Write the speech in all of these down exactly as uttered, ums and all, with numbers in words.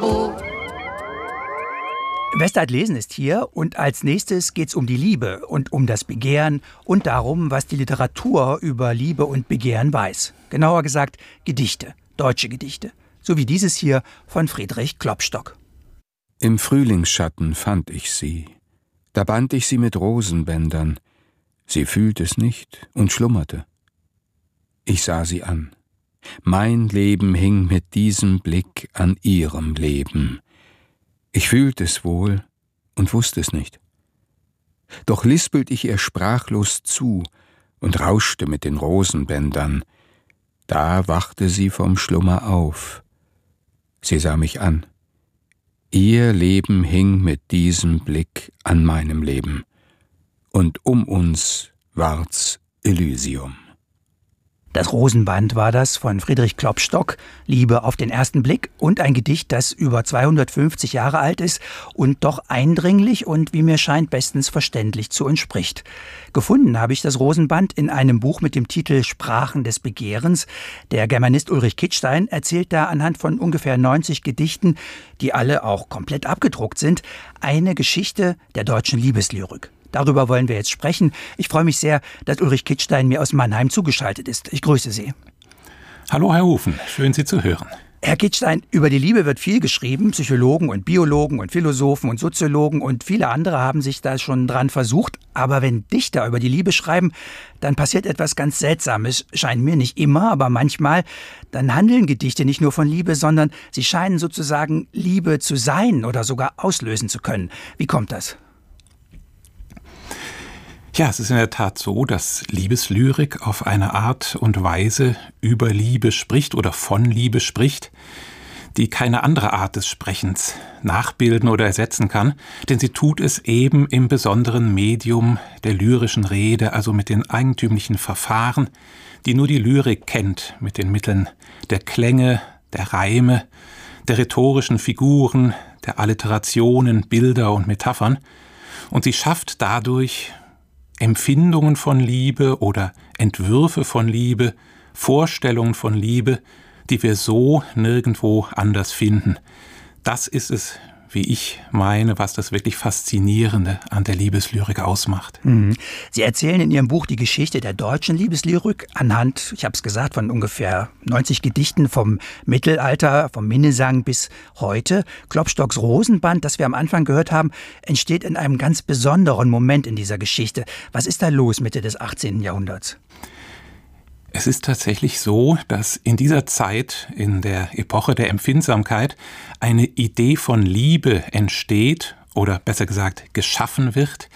Bravo. Westart lesen ist hier und als nächstes geht's um die Liebe und um das Begehren und darum, was die Literatur über Liebe und Begehren weiß. Genauer gesagt Gedichte, deutsche Gedichte. So wie dieses hier von Friedrich Klopstock. Im Frühlingsschatten fand ich sie. Da band ich sie mit Rosenbändern. Sie fühlt es nicht und schlummerte. Ich sah sie an. Mein Leben hing mit diesem Blick an ihrem Leben. Ich fühlte es wohl und wusste es nicht. Doch lispelt ich ihr sprachlos zu und rauschte mit den Rosenbändern. Da wachte sie vom Schlummer auf. Sie sah mich an. Ihr Leben hing mit diesem Blick an meinem Leben. Und um uns ward's Elysium. Das Rosenband war das von Friedrich Klopstock, Liebe auf den ersten Blick, und ein Gedicht, das über zweihundertfünfzig Jahre alt ist und doch eindringlich und, wie mir scheint, bestens verständlich zu uns spricht. Gefunden habe ich das Rosenband in einem Buch mit dem Titel Sprachen des Begehrens. Der Germanist Ulrich Kittstein erzählt da anhand von ungefähr neunzig Gedichten, die alle auch komplett abgedruckt sind, eine Geschichte der deutschen Liebeslyrik. Darüber wollen wir jetzt sprechen. Ich freue mich sehr, dass Ulrich Kittstein mir aus Mannheim zugeschaltet ist. Ich grüße Sie. Hallo, Herr Hufen. Schön, Sie zu hören. Herr Kittstein, über die Liebe wird viel geschrieben. Psychologen und Biologen und Philosophen und Soziologen und viele andere haben sich da schon dran versucht. Aber wenn Dichter über die Liebe schreiben, dann passiert etwas ganz Seltsames. Scheint mir nicht immer, aber manchmal. Dann handeln Gedichte nicht nur von Liebe, sondern sie scheinen sozusagen Liebe zu sein oder sogar auslösen zu können. Wie kommt das? Ja, es ist in der Tat so, dass Liebeslyrik auf eine Art und Weise über Liebe spricht oder von Liebe spricht, die keine andere Art des Sprechens nachbilden oder ersetzen kann, denn sie tut es eben im besonderen Medium der lyrischen Rede, also mit den eigentümlichen Verfahren, die nur die Lyrik kennt, mit den Mitteln der Klänge, der Reime, der rhetorischen Figuren, der Alliterationen, Bilder und Metaphern, und sie schafft dadurch Empfindungen von Liebe oder Entwürfe von Liebe, Vorstellungen von Liebe, die wir so nirgendwo anders finden. Das ist es, wie ich meine, was das wirklich Faszinierende an der Liebeslyrik ausmacht. Mhm. Sie erzählen in Ihrem Buch die Geschichte der deutschen Liebeslyrik anhand, ich habe es gesagt, von ungefähr neunzig Gedichten vom Mittelalter, vom Minnesang bis heute. Klopstocks Rosenband, das wir am Anfang gehört haben, entsteht in einem ganz besonderen Moment in dieser Geschichte. Was ist da los Mitte des achtzehnten Jahrhunderts? Es ist tatsächlich so, dass in dieser Zeit, in der Epoche der Empfindsamkeit, eine Idee von Liebe entsteht oder besser gesagt geschaffen wird,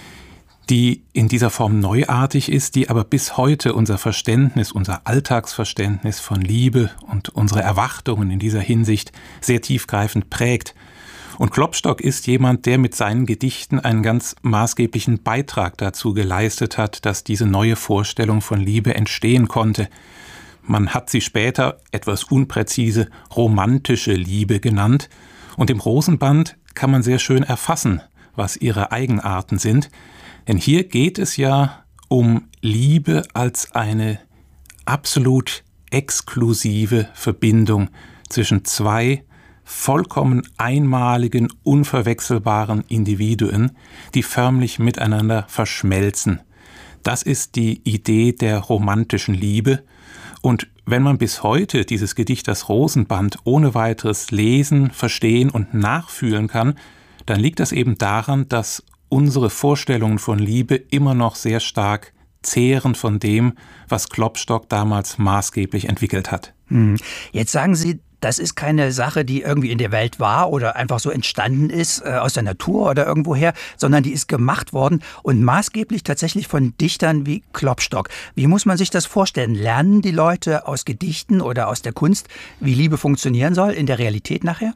die in dieser Form neuartig ist, die aber bis heute unser Verständnis, unser Alltagsverständnis von Liebe und unsere Erwartungen in dieser Hinsicht sehr tiefgreifend prägt. Und Klopstock ist jemand, der mit seinen Gedichten einen ganz maßgeblichen Beitrag dazu geleistet hat, dass diese neue Vorstellung von Liebe entstehen konnte. Man hat sie später etwas unpräzise romantische Liebe genannt. Und im Rosenband kann man sehr schön erfassen, was ihre Eigenarten sind. Denn hier geht es ja um Liebe als eine absolut exklusive Verbindung zwischen zwei vollkommen einmaligen, unverwechselbaren Individuen, die förmlich miteinander verschmelzen. Das ist die Idee der romantischen Liebe. Und wenn man bis heute dieses Gedicht Das Rosenband ohne weiteres lesen, verstehen und nachfühlen kann, dann liegt das eben daran, dass unsere Vorstellungen von Liebe immer noch sehr stark zehren von dem, was Klopstock damals maßgeblich entwickelt hat. Jetzt sagen Sie, das ist keine Sache, die irgendwie in der Welt war oder einfach so entstanden ist, äh, aus der Natur oder irgendwoher, sondern die ist gemacht worden und maßgeblich tatsächlich von Dichtern wie Klopstock. Wie muss man sich das vorstellen? Lernen die Leute aus Gedichten oder aus der Kunst, wie Liebe funktionieren soll, in der Realität nachher?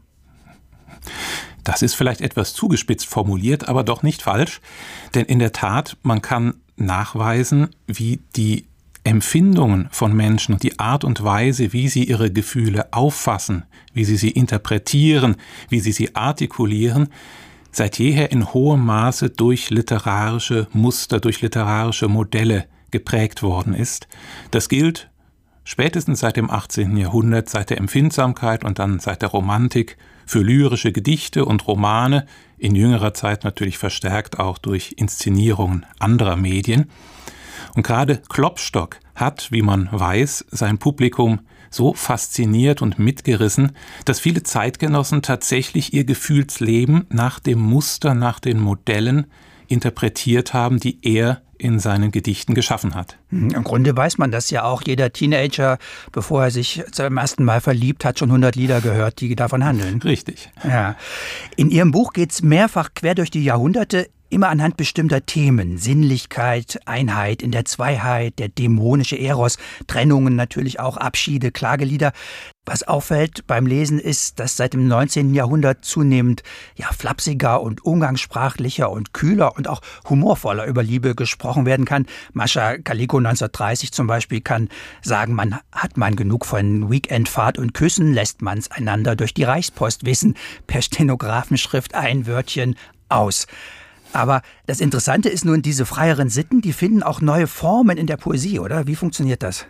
Das ist vielleicht etwas zugespitzt formuliert, aber doch nicht falsch. Denn in der Tat, man kann nachweisen, wie die Empfindungen von Menschen und die Art und Weise, wie sie ihre Gefühle auffassen, wie sie sie interpretieren, wie sie sie artikulieren, seit jeher in hohem Maße durch literarische Muster, durch literarische Modelle geprägt worden ist. Das gilt spätestens seit dem achtzehnten Jahrhundert, seit der Empfindsamkeit und dann seit der Romantik für lyrische Gedichte und Romane, in jüngerer Zeit natürlich verstärkt auch durch Inszenierungen anderer Medien. Und gerade Klopstock hat, wie man weiß, sein Publikum so fasziniert und mitgerissen, dass viele Zeitgenossen tatsächlich ihr Gefühlsleben nach dem Muster, nach den Modellen interpretiert haben, die er in seinen Gedichten geschaffen hat. Im Grunde weiß man das ja auch. Jeder Teenager, bevor er sich zum ersten Mal verliebt hat, schon hundert Lieder gehört, die davon handeln. Richtig. Ja. In Ihrem Buch geht es mehrfach quer durch die Jahrhunderte, immer anhand bestimmter Themen. Sinnlichkeit, Einheit in der Zweiheit, der dämonische Eros, Trennungen natürlich auch, Abschiede, Klagelieder. Was auffällt beim Lesen ist, dass seit dem neunzehnten Jahrhundert zunehmend ja, flapsiger und umgangssprachlicher und kühler und auch humorvoller über Liebe gesprochen werden kann. Mascha Kalikow neunzehnhundertdreißig zum Beispiel kann sagen, man hat man genug von Weekendfahrt und Küssen, lässt man's einander durch die Reichspost wissen, per Stenografenschrift ein Wörtchen aus. Aber das Interessante ist nun, diese freieren Sitten, die finden auch neue Formen in der Poesie, oder? Wie funktioniert das?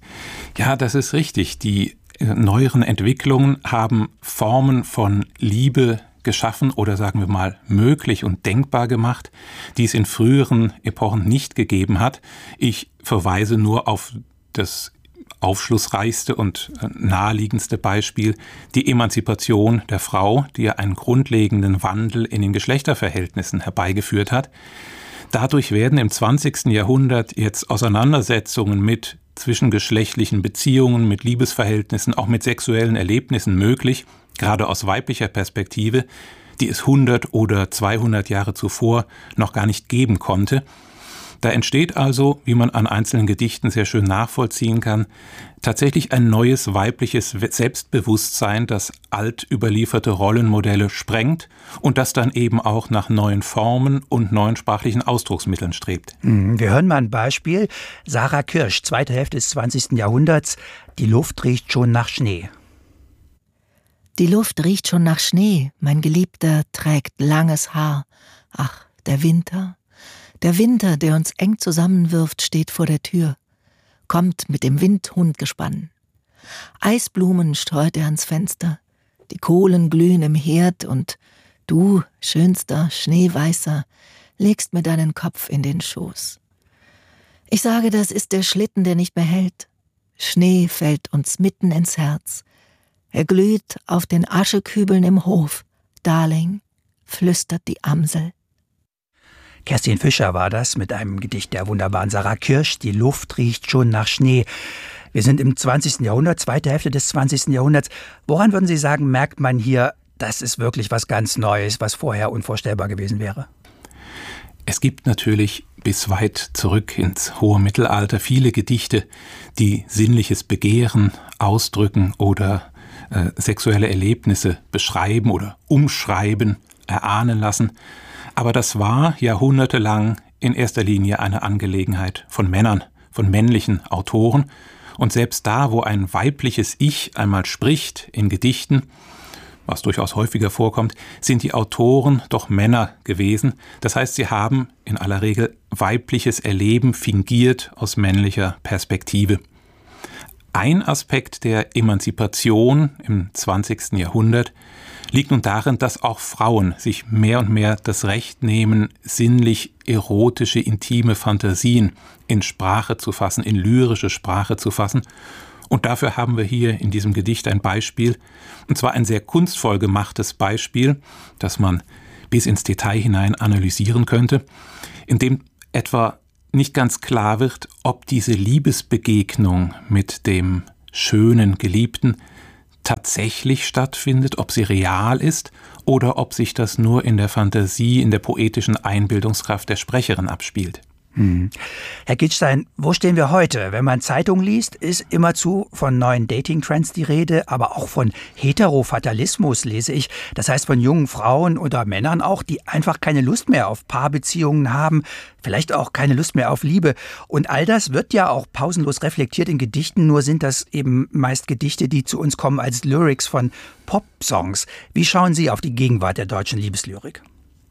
Ja, das ist richtig. Die neueren Entwicklungen haben Formen von Liebe geschaffen oder sagen wir mal möglich und denkbar gemacht, die es in früheren Epochen nicht gegeben hat. Ich verweise nur auf das aufschlussreichste und naheliegendste Beispiel, die Emanzipation der Frau, die ja einen grundlegenden Wandel in den Geschlechterverhältnissen herbeigeführt hat. Dadurch werden im zwanzigsten Jahrhundert jetzt Auseinandersetzungen mit zwischengeschlechtlichen Beziehungen, mit Liebesverhältnissen, auch mit sexuellen Erlebnissen möglich, gerade aus weiblicher Perspektive, die es hundert oder zweihundert Jahre zuvor noch gar nicht geben konnte. Da entsteht also, wie man an einzelnen Gedichten sehr schön nachvollziehen kann, tatsächlich ein neues weibliches Selbstbewusstsein, das alt überlieferte Rollenmodelle sprengt und das dann eben auch nach neuen Formen und neuen sprachlichen Ausdrucksmitteln strebt. Wir hören mal ein Beispiel. Sarah Kirsch, zweite Hälfte des zwanzigsten Jahrhunderts. Die Luft riecht schon nach Schnee. Die Luft riecht schon nach Schnee. Mein Geliebter trägt langes Haar. Ach, der Winter. Der Winter, der uns eng zusammenwirft, steht vor der Tür, kommt mit dem Windhundgespann. Eisblumen streut er ans Fenster, die Kohlen glühen im Herd und du, schönster, schneeweißer, legst mir deinen Kopf in den Schoß. Ich sage, das ist der Schlitten, der nicht mehr hält. Schnee fällt uns mitten ins Herz. Er glüht auf den Aschekübeln im Hof. Darling, flüstert die Amsel. Kerstin Fischer war das mit einem Gedicht der wunderbaren Sarah Kirsch, Die Luft riecht schon nach Schnee. Wir sind im zwanzigsten Jahrhundert, zweite Hälfte des zwanzigsten Jahrhunderts. Woran würden Sie sagen, merkt man hier, das ist wirklich was ganz Neues, was vorher unvorstellbar gewesen wäre? Es gibt natürlich bis weit zurück ins hohe Mittelalter viele Gedichte, die sinnliches Begehren ausdrücken oder äh, sexuelle Erlebnisse beschreiben oder umschreiben, erahnen lassen. Aber das war jahrhundertelang in erster Linie eine Angelegenheit von Männern, von männlichen Autoren. Und selbst da, wo ein weibliches Ich einmal spricht in Gedichten, was durchaus häufiger vorkommt, sind die Autoren doch Männer gewesen. Das heißt, sie haben in aller Regel weibliches Erleben fingiert aus männlicher Perspektive. Ein Aspekt der Emanzipation im zwanzigsten Jahrhundert liegt nun darin, dass auch Frauen sich mehr und mehr das Recht nehmen, sinnlich erotische, intime Fantasien in Sprache zu fassen, in lyrische Sprache zu fassen. Und dafür haben wir hier in diesem Gedicht ein Beispiel, und zwar ein sehr kunstvoll gemachtes Beispiel, das man bis ins Detail hinein analysieren könnte, in dem etwa nicht ganz klar wird, ob diese Liebesbegegnung mit dem schönen Geliebten tatsächlich stattfindet, ob sie real ist oder ob sich das nur in der Fantasie, in der poetischen Einbildungskraft der Sprecherin abspielt. Hm. Herr Gittstein, wo stehen wir heute? Wenn man Zeitungen liest, ist immerzu von neuen Dating-Trends die Rede, aber auch von Heterofatalismus lese ich. Das heißt von jungen Frauen oder Männern auch, die einfach keine Lust mehr auf Paarbeziehungen haben, vielleicht auch keine Lust mehr auf Liebe. Und all das wird ja auch pausenlos reflektiert in Gedichten, nur sind das eben meist Gedichte, die zu uns kommen als Lyrics von Pop-Songs. Wie schauen Sie auf die Gegenwart der deutschen Liebeslyrik?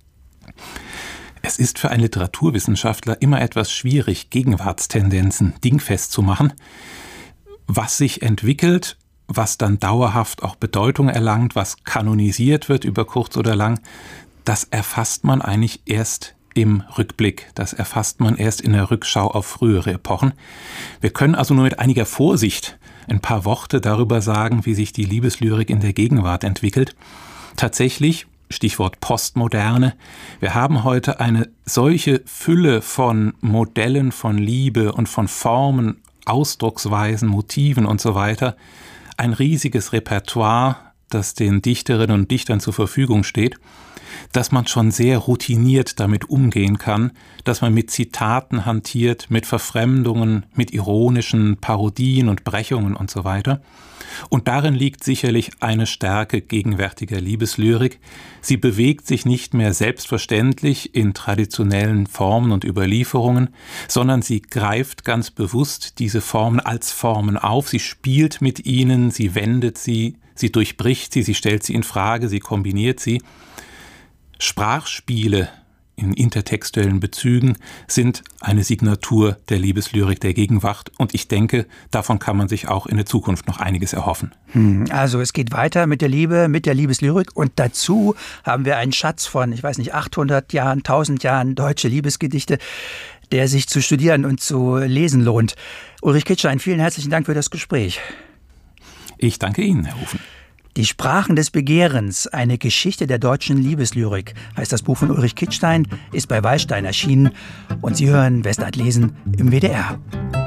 Es ist für einen Literaturwissenschaftler immer etwas schwierig, Gegenwartstendenzen dingfest zu machen, Was sich entwickelt, was dann dauerhaft auch Bedeutung erlangt, was kanonisiert wird über kurz oder lang, das erfasst man eigentlich erst im Rückblick. Das erfasst man erst in der Rückschau auf frühere Epochen. Wir können also nur mit einiger Vorsicht ein paar Worte darüber sagen, wie sich die Liebeslyrik in der Gegenwart entwickelt. Tatsächlich, Stichwort Postmoderne, wir haben heute eine solche Fülle von Modellen von Liebe und von Formen, Ausdrucksweisen, Motiven und so weiter, ein riesiges Repertoire, das den Dichterinnen und Dichtern zur Verfügung steht, dass man schon sehr routiniert damit umgehen kann, dass man mit Zitaten hantiert, mit Verfremdungen, mit ironischen Parodien und Brechungen und so weiter. Und darin liegt sicherlich eine Stärke gegenwärtiger Liebeslyrik. Sie bewegt sich nicht mehr selbstverständlich in traditionellen Formen und Überlieferungen, sondern sie greift ganz bewusst diese Formen als Formen auf. Sie spielt mit ihnen, sie wendet sie, sie durchbricht sie, sie stellt sie in Frage, sie kombiniert sie. Sprachspiele in intertextuellen Bezügen sind eine Signatur der Liebeslyrik der Gegenwart und ich denke, davon kann man sich auch in der Zukunft noch einiges erhoffen. Also es geht weiter mit der Liebe, mit der Liebeslyrik und dazu haben wir einen Schatz von, ich weiß nicht, achthundert Jahren, tausend Jahren deutsche Liebesgedichte, der sich zu studieren und zu lesen lohnt. Ulrich Kittstein, vielen herzlichen Dank für das Gespräch. Ich danke Ihnen, Herr Hufen. Die Sprachen des Begehrens, eine Geschichte der deutschen Liebeslyrik, heißt das Buch von Ulrich Kittstein, ist bei Wallstein erschienen und Sie hören Westart lesen im W D R.